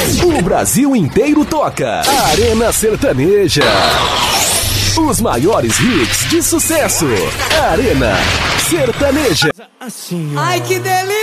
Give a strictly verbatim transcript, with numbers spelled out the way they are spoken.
O Brasil inteiro toca. Arena Sertaneja. Os maiores hits de sucesso. Arena Sertaneja. Ai, que delícia!